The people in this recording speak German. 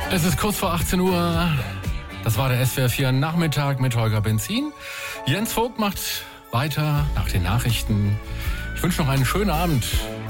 Es ist kurz vor 18 Uhr. Das war der SWR 4 Nachmittag mit Holger Benzin. Jens Vogt macht weiter nach den Nachrichten. Ich wünsche noch einen schönen Abend.